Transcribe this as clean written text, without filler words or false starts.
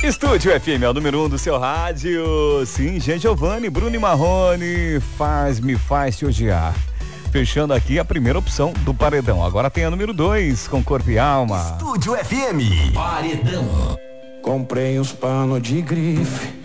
Estúdio FM é o número 1 do seu rádio. Sim, Jean Giovanni, Bruno e Marrone, me faz te odiar. Fechando aqui a primeira opção do Paredão. Agora tem a número 2, com Corpo e Alma. Estúdio FM. Paredão. Comprei uns panos de grife,